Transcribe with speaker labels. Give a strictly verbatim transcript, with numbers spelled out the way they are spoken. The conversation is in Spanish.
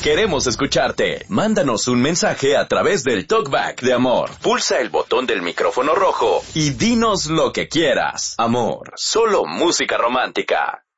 Speaker 1: Queremos escucharte. Mándanos un mensaje a través del TalkBack de Amor. Pulsa el botón del micrófono rojo y dinos lo que quieras. Amor, solo música romántica.